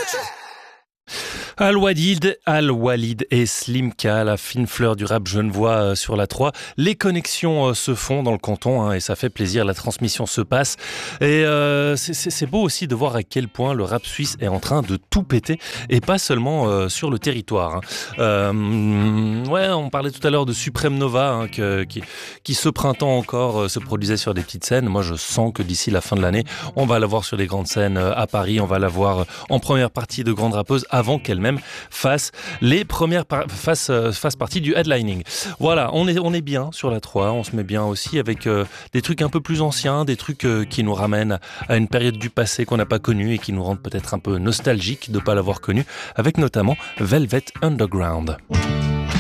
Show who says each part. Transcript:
Speaker 1: Al-Walid et Slimka, la fine fleur du rap genevois sur la 3. Les connexions se font dans le canton et ça fait plaisir, la transmission se passe. Et c'est beau aussi de voir à quel point le rap suisse est en train de tout péter et pas seulement sur le territoire. On parlait tout à l'heure de Supreme Nova qui ce printemps encore se produisait sur des petites scènes. Moi je sens que d'ici la fin de l'année, on va la voir sur des grandes scènes à Paris, on va la voir en première partie de grandes rappeuses avant qu'elle-même fasse les premières fasse partie du headlining. Voilà, on est bien sur la 3, on se met bien aussi avec des trucs un peu plus anciens, des trucs qui nous ramènent à une période du passé qu'on n'a pas connue et qui nous rendent peut-être un peu nostalgiques de ne pas l'avoir connue, avec notamment Velvet Underground.